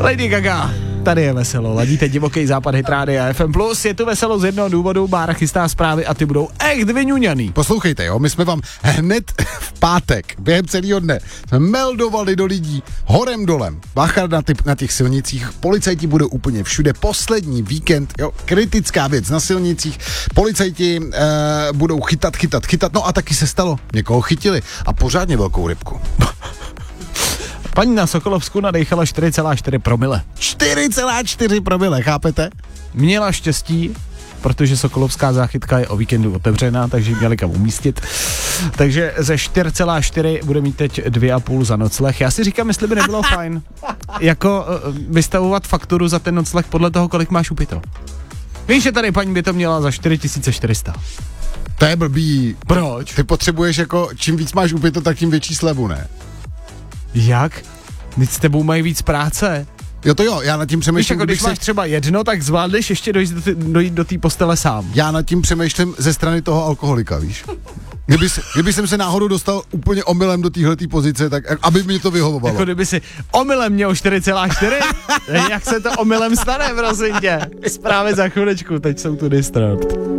Lady Gaga. Tady je veselo, ladíte Divoký západ Hit Rádia FM+, je tu veselo z jednoho důvodu, Bára chystá zprávy a ty budou echt vyňuňaný. Poslouchejte, jo, my jsme vám hned v pátek, během celého dne, jsme meldovali do lidí horem dolem, bacha na těch silnicích, policajti budou úplně všude, poslední víkend, jo, kritická věc na silnicích, policajti budou chytat, no a taky se stalo, někoho chytili a pořádně velkou rybku. Paní na Sokolovsku nadejchala 4,4 promile. 4,4 promile, chápete? Měla štěstí, protože Sokolovská záchytka je o víkendu otevřená, takže ji měli kam umístit. Takže ze 4,4 bude mít teď 2,5 za nocleh. Já si říkám, jestli by nebylo fajn jako vystavovat fakturu za ten nocleh podle toho, kolik máš upito. Víš, že tady paní by to měla za 4400. To je blbý. Proč? Ty potřebuješ jako, čím víc máš upito, tak tím větší slevu, ne? Jak? Teď s tebou mají víc práce. Jo to jo, já nad tím přemýšlím. Víš, jako když máš třeba jedno, tak zvládneš ještě dojít do té postele sám. Já nad tím přemýšlím ze strany toho alkoholika, víš? Kdyby jsem se náhodou dostal úplně omylem do téhletý pozice, tak aby mi to vyhovovalo. Jako kdyby si omylem měl 4,4? Jak se to omylem stane, prosím tě? Zprávy za chviličku, teď jsou tu Disturbed.